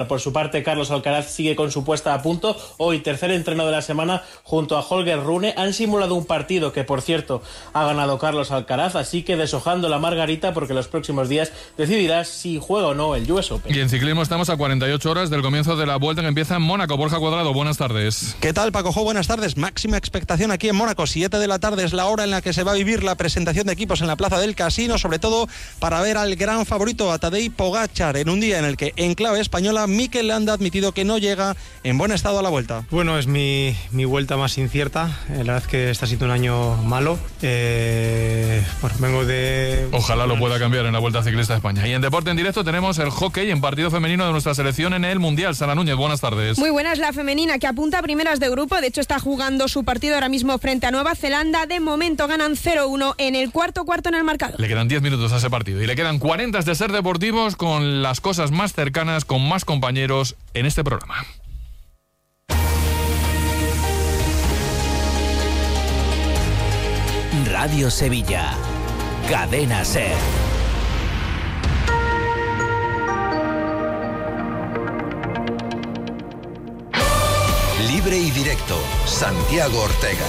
Por su parte, Carlos Alcaraz sigue con su puesta a punto. Hoy, tercer entreno de la semana, junto a Holger Rune, han simulado un partido que, por cierto, ha ganado Carlos Alcaraz, así que deshojando la margarita, porque los próximos días decidirá si juega o no el US Open. Y en ciclismo estamos a 48 horas del comienzo de la vuelta que empieza en Mónaco. Borja Cuadrado, buenas tardes. ¿Qué tal, Paco Jo? Buenas tardes. Máxima expectación aquí en Mónaco. 7 de la tarde es la hora en la que se va a vivir la presentación de equipos en la Plaza del Casino, sobre todo para ver al gran favorito, a Tadej Pogačar, en un día en el que, en clave española, Mikel Landa ha admitido que no llega en buen estado a la vuelta. Bueno, es mi vuelta más incierta. La verdad es que está siendo un año malo. Vengo de... Ojalá lo pueda cambiar en la Vuelta Ciclista de España. Y en Deporte en Directo tenemos el hockey en partido femenino de nuestra selección en el Mundial. Sara Núñez, buenas tardes. Muy buenas, la femenina que apunta a primeras de grupo. De hecho, está jugando su partido ahora mismo frente a Nueva Zelanda. De momento ganan 0-1 en el cuarto en el marcador. Le quedan 10 minutos a ese partido y le quedan 40 de Ser Deportivos, con las cosas más cercanas, con más compañeros en este programa. Radio Sevilla, Cadena Ser. Libre y directo, Santiago Ortega.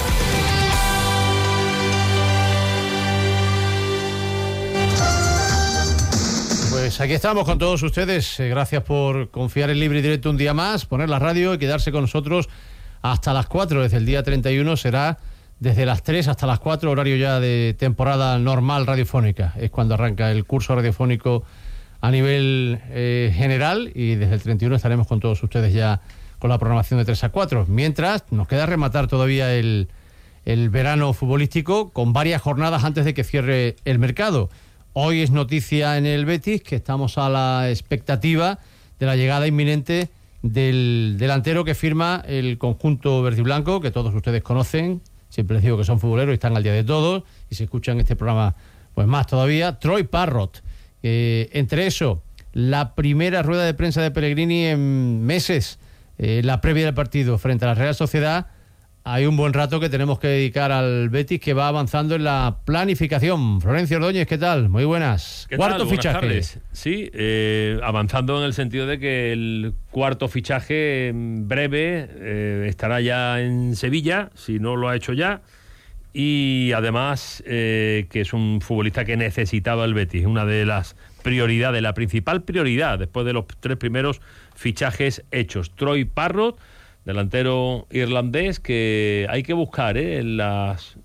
Pues aquí estamos con todos ustedes. Gracias por confiar en Libre y Directo un día más, poner la radio y quedarse con nosotros hasta las 4. Desde el día 31 será desde las 3 hasta las 4, horario ya de temporada normal radiofónica. Es cuando arranca el curso radiofónico a nivel general, y desde el 31 estaremos con todos ustedes ya con la programación de 3 a 4. Mientras nos queda rematar todavía el verano futbolístico con varias jornadas antes de que cierre el mercado. Hoy es noticia en el Betis que estamos a la expectativa de la llegada inminente del delantero que firma el conjunto verde y blanco, que todos ustedes conocen. Siempre les digo que son futboleros y están al día de todos, y si escuchan este programa, pues más todavía. Troy Parrott. Entre eso, la primera rueda de prensa de Pellegrini en meses, la previa del partido frente a la Real Sociedad. Hay un buen rato que tenemos que dedicar al Betis, que va avanzando en la planificación. Florencio Ordóñez, ¿qué tal? Muy buenas. Cuarto fichaje. Sí, avanzando en el sentido de que el cuarto fichaje en breve estará ya en Sevilla, si no lo ha hecho ya. Y además que es un futbolista que necesitaba el Betis. Una de las prioridades, la principal prioridad después de los 3 primeros fichajes hechos. Troy Parrott, delantero irlandés, que hay que buscar en los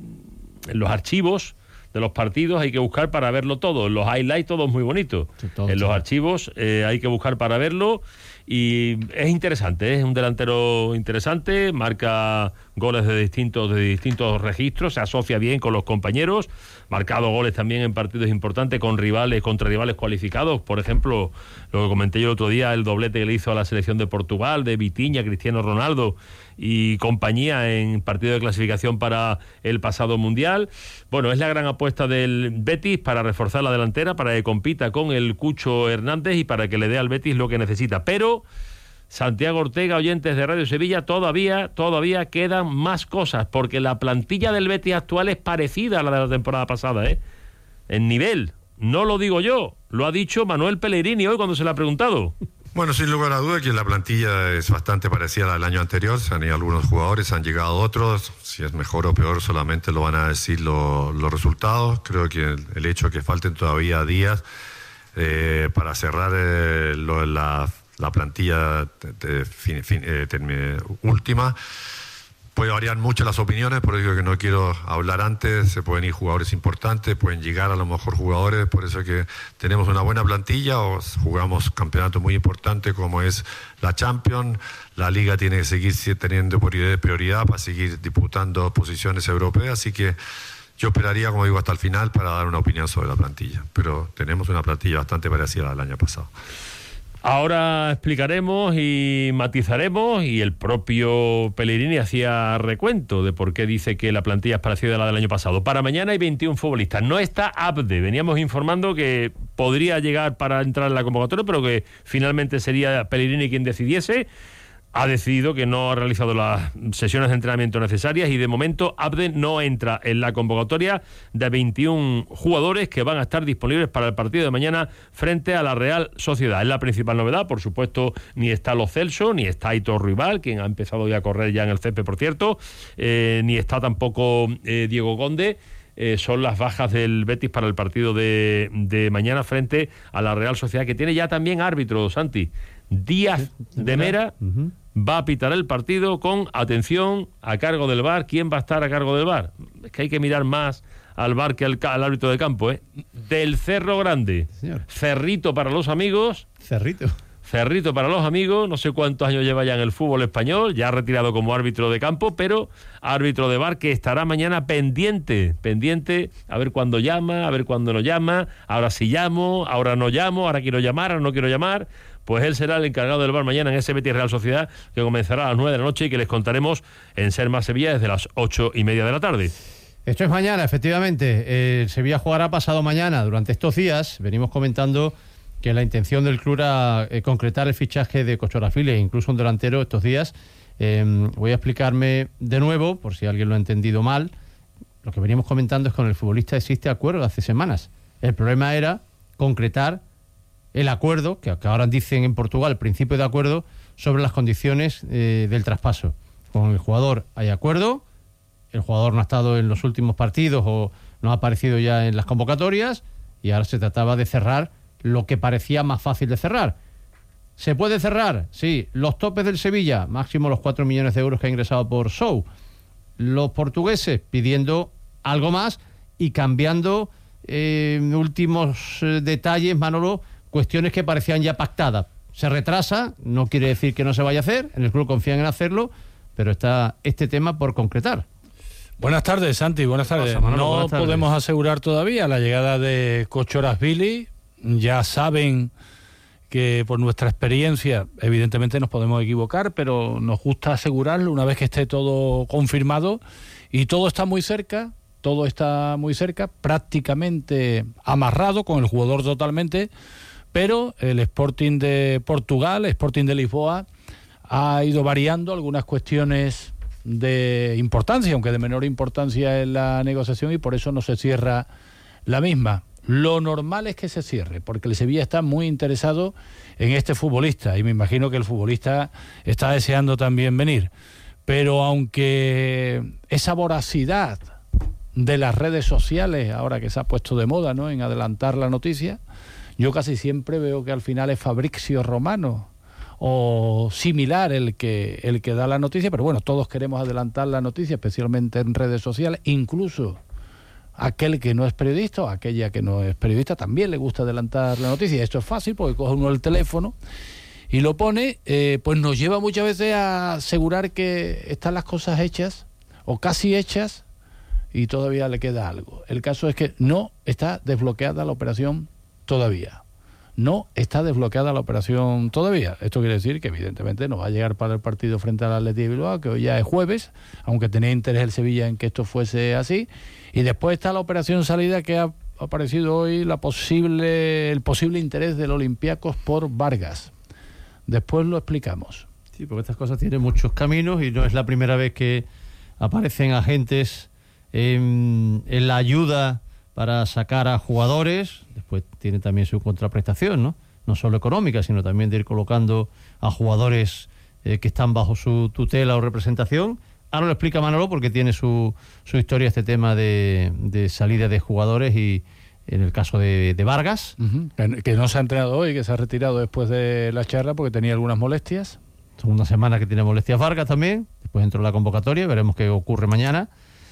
archivos de los partidos, hay que buscar para verlo todo. En los highlights todo es muy bonito. Sí, en los archivos hay que buscar para verlo. Y es interesante, es un delantero interesante, marca goles de distintos registros, se asocia bien con los compañeros, marcado goles también en partidos importantes contra rivales cualificados. Por ejemplo, lo que comenté yo el otro día, el doblete que le hizo a la selección de Portugal, de Vitinha, Cristiano Ronaldo y compañía en partido de clasificación para el pasado Mundial. Bueno, es la gran apuesta del Betis para reforzar la delantera, para que compita con el Cucho Hernández y para que le dé al Betis lo que necesita. Pero Santiago Ortega, oyentes de Radio Sevilla, todavía quedan más cosas, porque la plantilla del Betis actual es parecida a la de la temporada pasada, en nivel. No lo digo yo, lo ha dicho Manuel Pellegrini hoy cuando se le ha preguntado. Bueno, sin lugar a duda que la plantilla es bastante parecida a la del año anterior. Se han ido algunos jugadores, han llegado otros. Si es mejor o peor solamente lo van a decir los resultados. Creo que el hecho de que falten todavía días para cerrar la plantilla última, puede variar mucho las opiniones, por eso que no quiero hablar antes. Se pueden ir jugadores importantes, pueden llegar a lo mejor jugadores, por eso que tenemos una buena plantilla, o jugamos campeonatos muy importantes como es la Champions. La Liga tiene que seguir teniendo prioridad para seguir disputando posiciones europeas, así que yo esperaría, como digo, hasta el final para dar una opinión sobre la plantilla, pero tenemos una plantilla bastante parecida al año pasado. Ahora explicaremos y matizaremos, y el propio Pellegrini hacía recuento de por qué dice que la plantilla es parecida a la del año pasado. Para mañana hay 21 futbolistas. No está Abde. Veníamos informando que podría llegar para entrar en la convocatoria, pero que finalmente sería Pellegrini quien decidiese. ha decidido que no ha realizado las sesiones de entrenamiento necesarias y de momento Abde no entra en la convocatoria de 21 jugadores que van a estar disponibles para el partido de mañana frente a la Real Sociedad. Es la principal novedad, por supuesto, ni está Lo Celso, ni está Aitor Ruibal, quien ha empezado ya a correr ya en el césped, por cierto, ni está tampoco Diego Conde. Son las bajas del Betis para el partido de mañana frente a la Real Sociedad, que tiene ya también árbitro, Santi. Díaz de Mera va a pitar el partido con, atención, a cargo del VAR. ¿Quién va a estar a cargo del VAR? Es que hay que mirar más al VAR que al árbitro de campo, ¿eh? Del Cerro Grande. Señor. Cerrito para los amigos. Cerrito para los amigos, no sé cuántos años lleva ya en el fútbol español, ya retirado como árbitro de campo, pero árbitro de VAR que estará mañana pendiente, a ver cuándo llama, a ver cuándo no llama, ahora sí llamo, ahora no llamo, ahora quiero llamar, ahora no quiero llamar. Pues él será el encargado del VAR mañana en ese Betis Real Sociedad, que comenzará a las 9 de la noche y que les contaremos en Ser Más Sevilla desde las 8:30 de la tarde. Esto es mañana, efectivamente. El Sevilla jugará pasado mañana. Durante estos días venimos comentando que la intención del club era concretar el fichaje de Kochorafiles, incluso un delantero estos días. Voy a explicarme de nuevo, por si alguien lo ha entendido mal. Lo que veníamos comentando es que con el futbolista existe acuerdo hace semanas. El problema era concretar el acuerdo, que ahora dicen en Portugal, principio de acuerdo, sobre las condiciones del traspaso. Con el jugador hay acuerdo, el jugador no ha estado en los últimos partidos o no ha aparecido ya en las convocatorias, y ahora se trataba de cerrar lo que parecía más fácil de cerrar. ¿Se puede cerrar? Sí. Los topes del Sevilla, máximo los 4 millones de euros que ha ingresado por Sou. Los portugueses pidiendo algo más y cambiando últimos detalles, Manolo, cuestiones que parecían ya pactadas. Se retrasa, no quiere decir que no se vaya a hacer, en el club confían en hacerlo, pero está este tema por concretar. Buenas tardes, Santi, buenas tardes. Manolo, no buenas tardes. podemos asegurar todavía la llegada de Kochorafiles. Ya saben que por nuestra experiencia, evidentemente nos podemos equivocar, pero nos gusta asegurarlo una vez que esté todo confirmado, y todo está muy cerca, prácticamente amarrado con el jugador totalmente, pero el Sporting de Portugal, Sporting de Lisboa, ha ido variando algunas cuestiones de importancia, aunque de menor importancia en la negociación, y por eso no se cierra la misma. Lo normal es que se cierre, porque el Sevilla está muy interesado en este futbolista, y me imagino que el futbolista está deseando también venir. Pero aunque esa voracidad de las redes sociales, ahora que se ha puesto de moda, ¿no?, en adelantar la noticia, yo casi siempre veo que al final es Fabrizio Romano o similar el que da la noticia, pero bueno, todos queremos adelantar la noticia, especialmente en redes sociales. Incluso aquel que no es periodista o aquella que no es periodista también le gusta adelantar la noticia. Esto es fácil porque coge uno el teléfono y lo pone, pues nos lleva muchas veces a asegurar que están las cosas hechas o casi hechas y todavía le queda algo. El caso es que no está desbloqueada la operación todavía. No está desbloqueada la operación todavía. Esto quiere decir que evidentemente no va a llegar para el partido frente al Athletic de Bilbao, que hoy ya es jueves, aunque tenía interés el Sevilla en que esto fuese así. Y después está la operación salida, que ha aparecido hoy el posible interés del Olympiacos por Vargas. Después lo explicamos. Sí, porque estas cosas tienen muchos caminos y no es la primera vez que aparecen agentes en la ayuda para sacar a jugadores. Después tiene también su contraprestación, no solo económica, sino también de ir colocando a jugadores que están bajo su tutela o representación. Ahora lo explica Manolo porque tiene su historia este tema de salida de jugadores, y en el caso de Vargas. Que no se ha entrenado hoy, que se ha retirado después de la charla porque tenía algunas molestias. Segunda semana que tiene molestias Vargas también. Después entró la convocatoria, veremos qué ocurre mañana.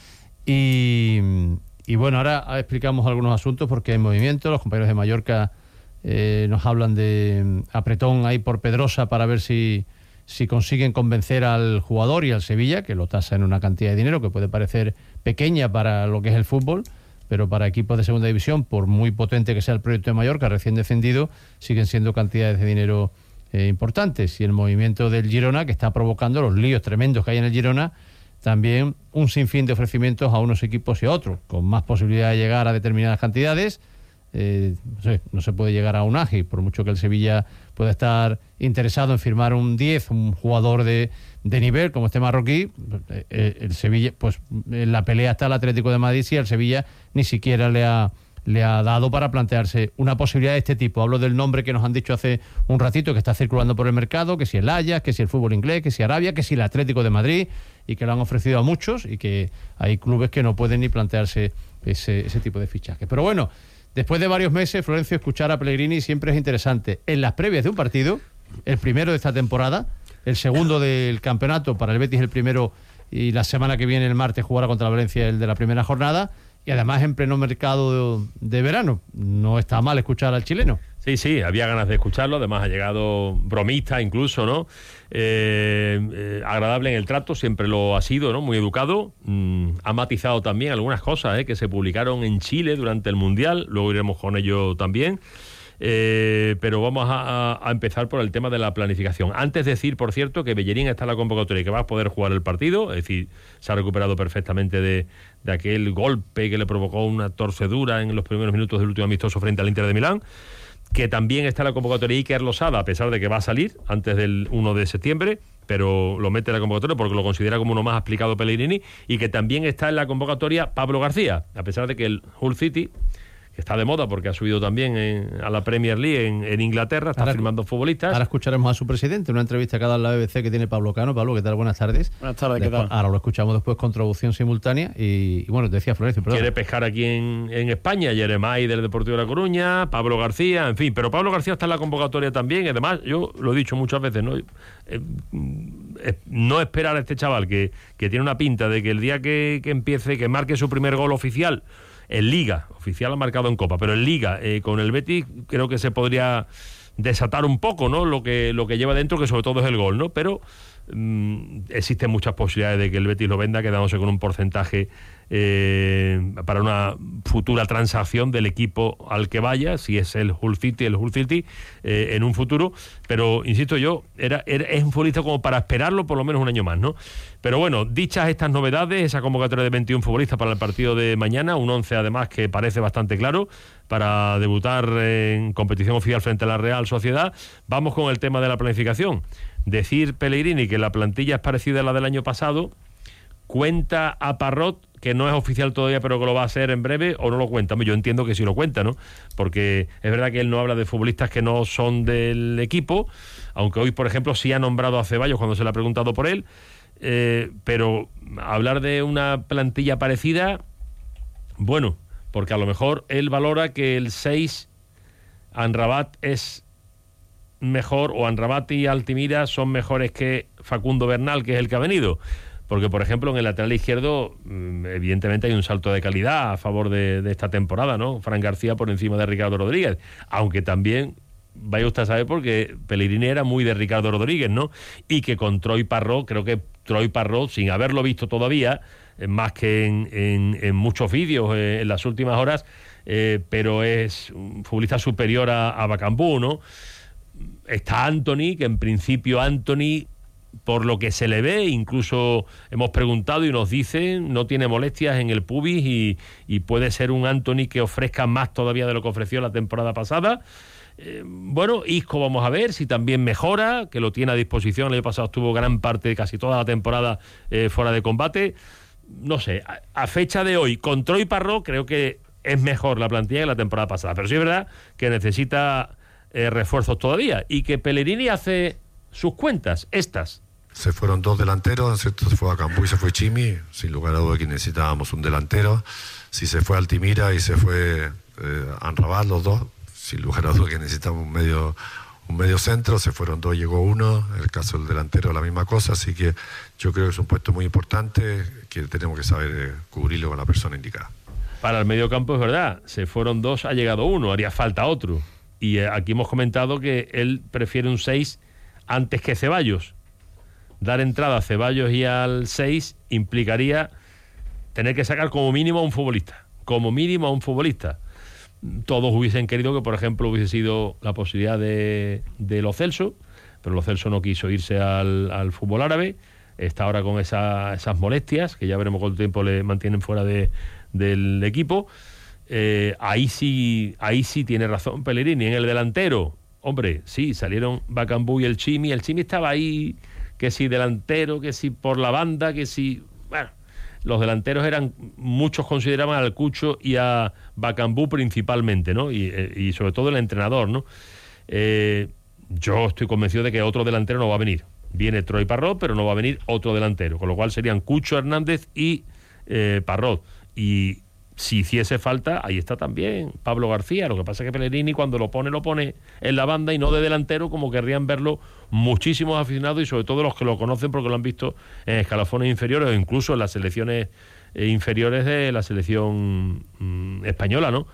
Y bueno, ahora explicamos algunos asuntos porque hay movimiento. Los compañeros de Mallorca nos hablan de apretón ahí por Pedrosa para ver si consiguen convencer al jugador y al Sevilla, que lo tasa en una cantidad de dinero que puede parecer pequeña para lo que es el fútbol, pero para equipos de segunda división, por muy potente que sea el proyecto de Mallorca, recién descendido, siguen siendo cantidades de dinero importantes. Y el movimiento del Girona, que está provocando los líos tremendos que hay en el Girona, también un sinfín de ofrecimientos a unos equipos y a otros, con más posibilidad de llegar a determinadas cantidades. no se puede llegar a un ágil, por mucho que el Sevilla pueda estar interesado en firmar un 10, un jugador de nivel como este marroquí. El Sevilla, pues en la pelea está el Atlético de Madrid, y el Sevilla ni siquiera le ha dado para plantearse una posibilidad de este tipo. Hablo del nombre que nos han dicho hace un ratito, que está circulando por el mercado, que si el Ajax, que si el fútbol inglés, que si Arabia, que si el Atlético de Madrid, y que lo han ofrecido a muchos, y que hay clubes que no pueden ni plantearse ese tipo de fichaje. Pero bueno, después de varios meses, Florencio, escuchar a Pellegrini siempre es interesante. En las previas de un partido, el primero de esta temporada, el segundo del campeonato, para el Betis el primero, y la semana que viene, el martes, jugará contra la Valencia el de la primera jornada, y además en pleno mercado de verano. No está mal escuchar al chileno. Sí, había ganas de escucharlo, además ha llegado bromista incluso, ¿no? Agradable en el trato, siempre lo ha sido, ¿no? Muy educado. Ha matizado también algunas cosas que se publicaron en Chile durante el Mundial, luego iremos con ello también. Pero vamos a empezar por el tema de la planificación. Antes decir, por cierto, que Bellerín está en la convocatoria y que va a poder jugar el partido, es decir, se ha recuperado perfectamente de aquel golpe que le provocó una torcedura en los primeros minutos del último amistoso frente al Inter de Milán, que también está en la convocatoria Iker Losada, a pesar de que va a salir antes del 1 de septiembre, pero lo mete en la convocatoria porque lo considera como uno más aplicado Pellegrini, y que también está en la convocatoria Pablo García, a pesar de que el Hull City, que está de moda porque ha subido también a la Premier League en Inglaterra, está firmando futbolistas. Ahora escucharemos a su presidente, una entrevista que ha dado en la BBC que tiene Pablo Cano. Pablo, ¿qué tal? Buenas tardes. Buenas tardes, ¿qué tal? Ahora lo escuchamos después con traducción simultánea y bueno, te decía Florencio, perdón. Quiere pescar aquí en España, Jeremai del Deportivo de La Coruña, Pablo García, en fin, pero Pablo García está en la convocatoria también, y además, yo lo he dicho muchas veces, no esperar a este chaval que tiene una pinta de que el día que empiece, que marque su primer gol oficial en Liga, oficial ha marcado en Copa, pero en Liga, con el Betis, creo que se podría desatar un poco, ¿no? Lo que lleva dentro, que sobre todo es el gol, ¿no? Pero existen muchas posibilidades de que el Betis lo venda, quedándose con un porcentaje para una futura transacción del equipo al que vaya, si es el Hull City, en un futuro. Pero, insisto yo, es un futbolista como para esperarlo por lo menos un año más, ¿no? Pero bueno, dichas estas novedades, esa convocatoria de 21 futbolistas para el partido de mañana, un 11 además que parece bastante claro para debutar en competición oficial frente a la Real Sociedad, vamos con el tema de la planificación. Decir Pellegrini que la plantilla es parecida a la del año pasado, cuenta a Parrot, que no es oficial todavía, pero que lo va a hacer en breve, o no lo cuenta. Yo entiendo que sí lo cuenta, ¿no? Porque es verdad que él no habla de futbolistas que no son del equipo, aunque hoy, por ejemplo, sí ha nombrado a Ceballos cuando se le ha preguntado por él, pero hablar de una plantilla parecida, bueno, porque a lo mejor él valora que el 6 Amrabat es mejor, o Amrabat y Altimira son mejores que Facundo Bernal, que es el que ha venido. Porque, por ejemplo, en el lateral izquierdo, evidentemente hay un salto de calidad a favor de esta temporada, ¿no? Fran García por encima de Ricardo Rodríguez, aunque también, vaya usted a saber, porque Pellegrini era muy de Ricardo Rodríguez, ¿no? Y que con Troy Parrot, creo que Troy Parrot, sin haberlo visto todavía, más que en muchos vídeos en las últimas horas, pero es un futbolista superior a Bakambu, ¿no? Está Anthony, que en principio Anthony, por lo que se le ve, incluso hemos preguntado y nos dicen, no tiene molestias en el pubis y puede ser un Anthony que ofrezca más todavía de lo que ofreció la temporada pasada. Bueno, Isco vamos a ver si también mejora, que lo tiene a disposición. El año pasado estuvo gran parte, casi toda la temporada fuera de combate. No sé, a fecha de hoy, con Troy Parrot creo que es mejor la plantilla que la temporada pasada, pero sí es verdad que necesita refuerzos todavía, y que Pellegrini hace sus cuentas, estas. Se fueron dos delanteros, ¿cierto? Se fue Bakambu y se fue Chimi, sin lugar a duda que necesitábamos un delantero. Si se fue Altimira y se fue Amrabat, los dos, sin lugar a duda que necesitamos un medio centro. Se fueron dos, llegó uno. En el caso del delantero la misma cosa, así que yo creo que es un puesto muy importante que tenemos que saber cubrirlo con la persona indicada. Para el medio campo es verdad, se fueron dos, ha llegado uno, haría falta otro. Y aquí hemos comentado que él prefiere un 6 antes que Ceballos. Dar entrada a Ceballos y al 6 implicaría tener que sacar como mínimo a un futbolista. Como mínimo a un futbolista. Todos hubiesen querido que, por ejemplo, hubiese sido la posibilidad de Lo Celso, pero Lo Celso no quiso irse al fútbol árabe. Está ahora con esas molestias, que ya veremos cuánto tiempo le mantienen fuera del equipo. ahí sí tiene razón Pellegrini. En el delantero, hombre, sí, salieron Bakambu y el Chimi estaba ahí, que si delantero, que si por la banda, que si... Bueno, los delanteros muchos consideraban al Cucho y a Bakambu principalmente, ¿no? Y sobre todo el entrenador, ¿no? Yo estoy convencido de que otro delantero no va a venir. Viene Troy Parrot, pero no va a venir otro delantero, con lo cual serían Cucho Hernández y Parrot. Y si hiciese falta, ahí está también Pablo García. Lo que pasa es que Pellegrini cuando lo pone en la banda y no de delantero, como querrían verlo muchísimos aficionados y sobre todo los que lo conocen porque lo han visto en escalafones inferiores o incluso en las selecciones inferiores de la selección española, ¿no?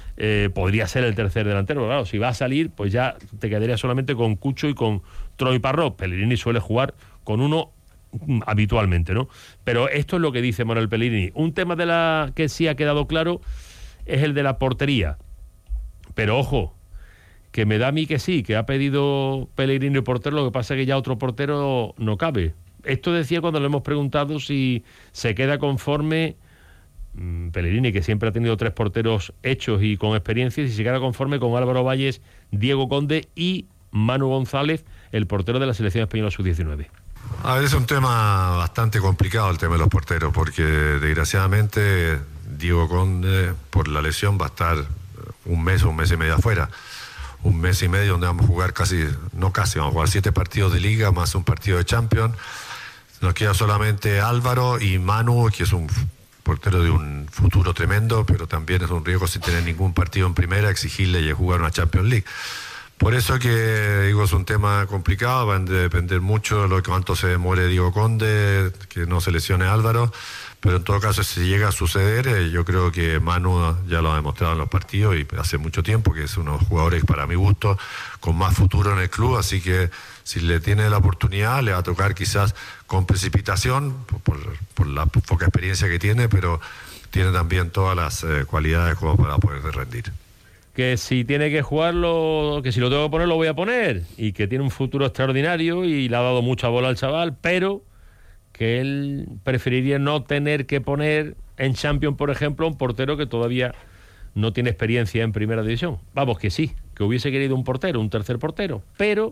Podría ser el tercer delantero, pero claro, si va a salir, pues ya te quedaría solamente con Cucho y con Troy Parrot. Pellegrini suele jugar con uno habitualmente, ¿no? Pero esto es lo que dice Manuel Pellegrini. Un tema que sí ha quedado claro es el de la portería. Pero ojo, que me da a mí que sí, que ha pedido Pellegrini portero, lo que pasa es que ya otro portero no cabe. Esto decía cuando le hemos preguntado si se queda conforme Pellegrini, que siempre ha tenido 3 porteros hechos y con experiencia, y si se queda conforme con Álvaro Valles, Diego Conde y Manu González, el portero de la selección española sub-19. A ver, es un tema bastante complicado el tema de los porteros, porque desgraciadamente Diego Conde por la lesión va a estar un mes y medio afuera. Un mes y medio donde vamos a jugar vamos a jugar 7 partidos de Liga más un partido de Champions. Nos queda solamente Álvaro y Manu, que es un portero de un futuro tremendo, pero también es un riesgo sin tener ningún partido en primera, exigirle y jugar una Champions League. Por eso que digo, es un tema complicado, va a depender mucho de cuánto se demore Diego Conde, que no se lesione Álvaro, pero en todo caso si llega a suceder, yo creo que Manu ya lo ha demostrado en los partidos y hace mucho tiempo que es uno de los jugadores para mi gusto con más futuro en el club, así que si le tiene la oportunidad le va a tocar quizás con precipitación por la poca experiencia que tiene, pero tiene también todas las cualidades como para poder rendir. Que si tiene que jugarlo, que si lo tengo que poner, lo voy a poner, y que tiene un futuro extraordinario y le ha dado mucha bola al chaval, pero que él preferiría no tener que poner en Champions, por ejemplo, un portero que todavía no tiene experiencia en Primera División. Vamos, que sí, que hubiese querido un tercer portero, pero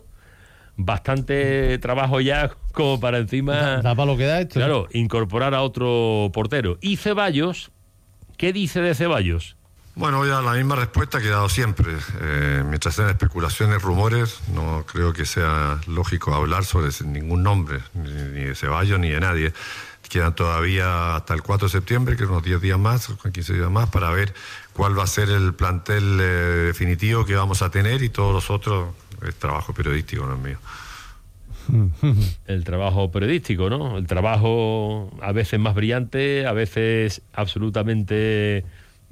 bastante trabajo ya como para encima... Da para lo que da esto. Claro, incorporar a otro portero. Y Ceballos, ¿qué dice de Ceballos? Bueno, ya la misma respuesta que he dado siempre. Mientras sean especulaciones, rumores, no creo que sea lógico hablar sobre ningún nombre, ni de Ceballos ni de nadie. Quedan todavía hasta el 4 de septiembre, que unos 10 días más, 15 días más, para ver cuál va a ser el plantel definitivo que vamos a tener, y todos los otros es trabajo periodístico, no es mío. El trabajo periodístico, ¿no? El trabajo a veces más brillante, a veces absolutamente...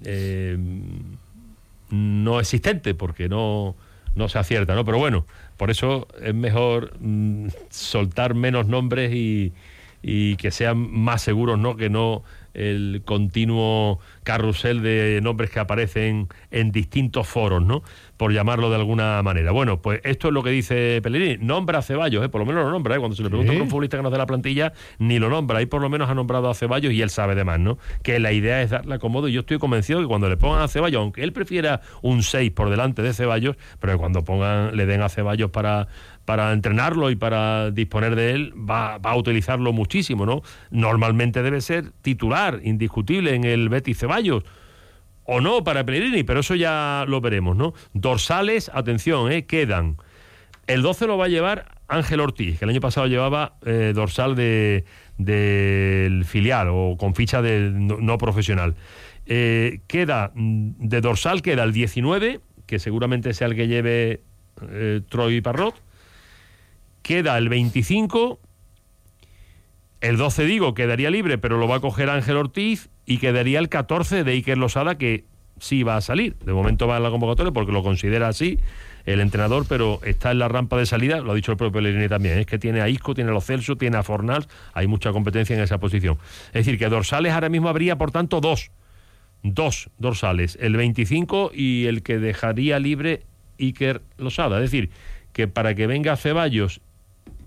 no existente, porque no se acierta, ¿no? Pero bueno, por eso es mejor soltar menos nombres y que sean más seguros, ¿no? Que no el continuo carrusel de nombres que aparecen en distintos foros, ¿no? Por llamarlo de alguna manera. Bueno, pues esto es lo que dice Pellegrini. Nombra a Ceballos, por lo menos lo nombra, Cuando se le pregunta por un futbolista que no es de la plantilla, ni lo nombra. Ahí por lo menos ha nombrado a Ceballos y él sabe de más, ¿no? Que la idea es darle acomodo, y yo estoy convencido que cuando le pongan a Ceballos, aunque él prefiera un 6 por delante de Ceballos, pero que cuando le den a Ceballos para entrenarlo y para disponer de él, va a utilizarlo muchísimo, ¿no? Normalmente debe ser titular, indiscutible en el Betis Ceballos, o no para Pellegrini, pero eso ya lo veremos, ¿no? Dorsales, atención, quedan. El 12 lo va a llevar Ángel Ortiz, que el año pasado llevaba dorsal del filial o con ficha de no profesional. Queda de dorsal, queda el 19, que seguramente sea el que lleve Troy Parrot. Queda el 25, el 12 digo quedaría libre, pero lo va a coger Ángel Ortiz, y quedaría el 14 de Iker Losada, que sí va a salir. De momento va en la convocatoria porque lo considera así el entrenador, pero está en la rampa de salida, lo ha dicho el propio Pellegrini también, es que tiene a Isco, tiene a Lo Celso, tiene a Fornals, hay mucha competencia en esa posición. Es decir, que dorsales ahora mismo habría, por tanto, dos dorsales, el 25 y el que dejaría libre Iker Losada. Es decir, que para que venga Ceballos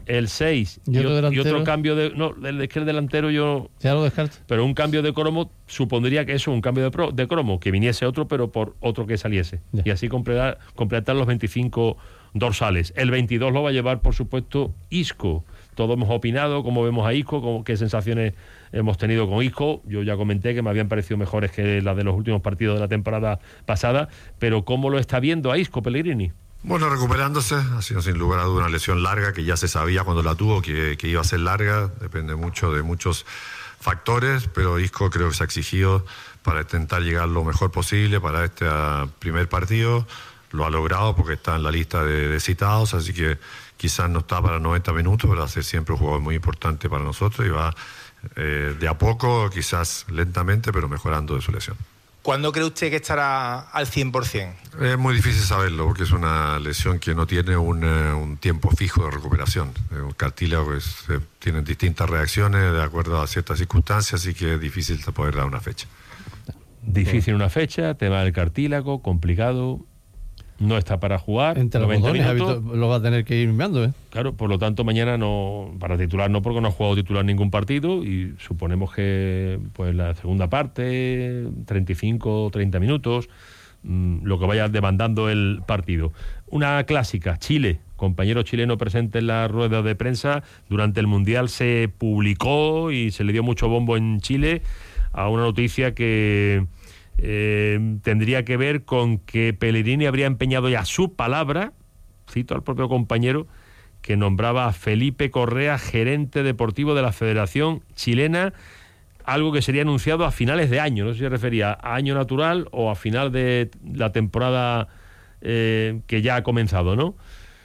el 6 y otro cambio de... No, es que el delantero yo... ¿Ya lo descarto? Pero un cambio de cromo supondría que eso, un cambio de cromo, que viniese otro, pero por otro que saliese. Ya. Y así completar los 25 dorsales. El 22 lo va a llevar, por supuesto, Isco. Todos hemos opinado cómo vemos a Isco, qué sensaciones hemos tenido con Isco. Yo ya comenté que me habían parecido mejores que las de los últimos partidos de la temporada pasada, pero ¿cómo lo está viendo a Isco Pellegrini? Bueno, recuperándose, ha sido sin lugar a dudas una lesión larga que ya se sabía cuando la tuvo que iba a ser larga, depende mucho de muchos factores, pero Isco creo que se ha exigido para intentar llegar lo mejor posible para este primer partido. Lo ha logrado porque está en la lista de citados, así que quizás no está para 90 minutos, pero va a ser siempre un jugador muy importante para nosotros y va de a poco, quizás lentamente, pero mejorando de su lesión. ¿Cuándo cree usted que estará al 100%? Es muy difícil saberlo porque es una lesión que no tiene un tiempo fijo de recuperación. Un cartílago tiene distintas reacciones de acuerdo a ciertas circunstancias, así que es difícil poder dar una fecha. Difícil una fecha, tema del cartílago, complicado. No está para jugar. Entre los botones lo va a tener que ir mirando, ¿eh? Claro, por lo tanto mañana no, para titular no, porque no ha jugado titular ningún partido y suponemos que pues la segunda parte, 35 o 30 minutos, lo que vaya demandando el partido. Una clásica, Chile, compañero chileno presente en la rueda de prensa. Durante el Mundial se publicó y se le dio mucho bombo en Chile a una noticia que tendría que ver con que Pellegrini habría empeñado ya su palabra, cito al propio compañero, que nombraba a Felipe Correa gerente deportivo de la Federación Chilena, algo que sería anunciado a finales de año. No sé si se refería a año natural o a final de la temporada que ya ha comenzado, ¿no?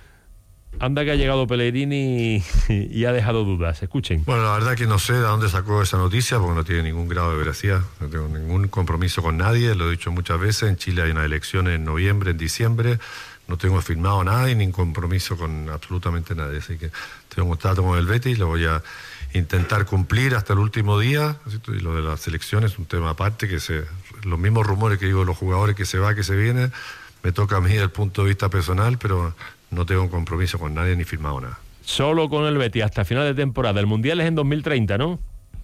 Anda que ha llegado Pellegrini y ha dejado dudas. Escuchen. Bueno, la verdad que no sé de dónde sacó esa noticia porque no tiene ningún grado de veracidad. No tengo ningún compromiso con nadie, lo he dicho muchas veces. En Chile hay unas elecciones en noviembre, en diciembre. No tengo firmado nada y ni compromiso con absolutamente nadie. Así que tengo un contrato con el Betis, lo voy a intentar cumplir hasta el último día. Y lo de las elecciones es un tema aparte, los mismos rumores que digo los jugadores que se va, que se viene, me toca a mí desde el punto de vista personal, pero no tengo un compromiso con nadie ni firmado nada. Solo con el Betis hasta final de temporada. El Mundial es en 2030, ¿no?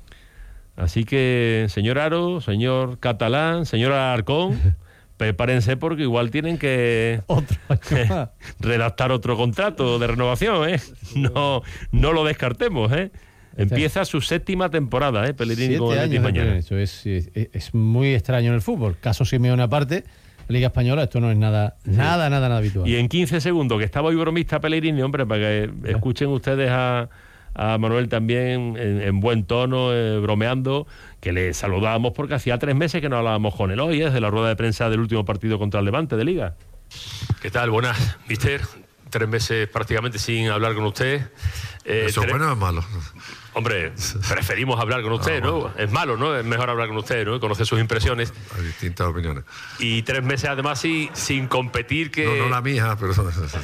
Así que, señor Aro, señor Catalán, señor Alarcón, prepárense porque igual tienen que redactar otro contrato de renovación, ¿eh? No lo descartemos, ¿eh? Empieza su 7ª temporada, Pellegrini con el Betis mañana. Eso es muy extraño en el fútbol. Caso Simeone aparte, Liga Española, esto no es nada habitual. Y en 15 segundos, que estaba hoy bromista Pellegrini, hombre, para que escuchen ustedes a Manuel también en buen tono, bromeando, que le saludábamos porque hacía 3 meses que no hablábamos con él hoy, desde la rueda de prensa del último partido contra el Levante de Liga. ¿Qué tal? Buenas, mister. 3 meses prácticamente sin hablar con usted. ¿Eso es bueno o es malo? Hombre, preferimos hablar con usted, ¿no? Bueno. Es malo, ¿no? Es mejor hablar con usted, ¿no? Conocer sus impresiones. Hay distintas opiniones. Y 3 meses además sin competir que... No la mía, pero...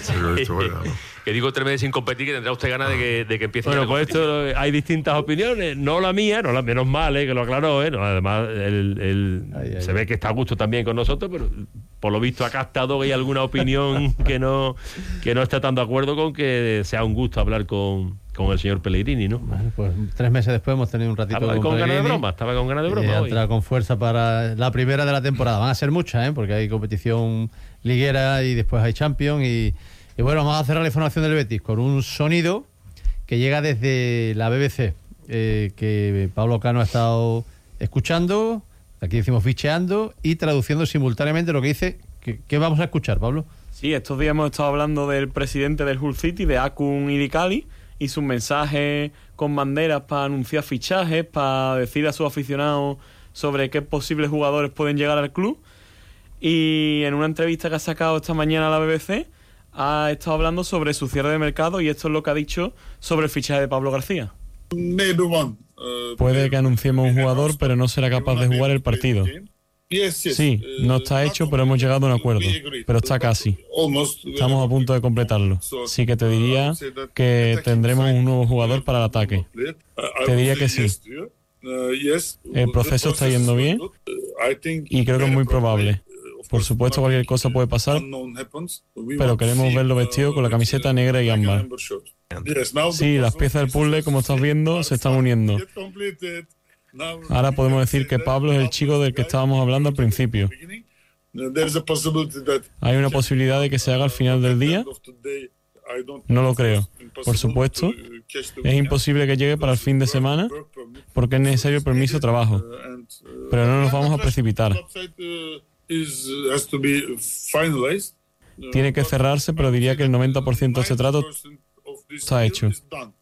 que digo 3 meses sin competir, que tendrá usted ganas de que empiece a pues esto hay distintas opiniones. No la mía, no la menos mal, que lo aclaró, No, además, se ve que está a gusto también con nosotros, pero por lo visto ha captado que hay alguna opinión que no está tan de acuerdo con que sea un gusto hablar con el señor Pellegrini, ¿no? Bueno, pues 3 meses después hemos tenido un ratito con Pellegrini. Estaba con ganas de broma. Ha entrado con fuerza para la primera de la temporada. Van a ser muchas, porque hay competición liguera y después hay Champions. Y bueno, vamos a cerrar la información del Betis con un sonido que llega desde la BBC, que Pablo Cano ha estado escuchando, aquí decimos ficheando y traduciendo simultáneamente lo que dice. ¿Qué vamos a escuchar, Pablo? Sí, estos días hemos estado hablando del presidente del Hull City, de Akun Ilikali, y sus mensajes con banderas para anunciar fichajes, para decir a sus aficionados sobre qué posibles jugadores pueden llegar al club. Y en una entrevista que ha sacado esta mañana a la BBC, ha estado hablando sobre su cierre de mercado y esto es lo que ha dicho sobre el fichaje de Pablo García. Puede que anunciemos un jugador, pero no será capaz de jugar el partido. Sí, no está hecho, pero hemos llegado a un acuerdo. Pero está casi. Estamos a punto de completarlo. Sí que te diría que tendremos un nuevo jugador para el ataque. Te diría que sí. El proceso está yendo bien y creo que es muy probable. Por supuesto, cualquier cosa puede pasar, pero queremos verlo vestido con la camiseta negra y ámbar. Sí, las piezas del puzzle, como estás viendo, se están uniendo. Ahora podemos decir que Pablo es el chico del que estábamos hablando al principio. ¿Hay una posibilidad de que se haga al final del día? No lo creo. Por supuesto, es imposible que llegue para el fin de semana porque es necesario el permiso de trabajo. Pero no nos vamos a precipitar. Tiene que cerrarse, pero diría que el 90% de ese trato está hecho.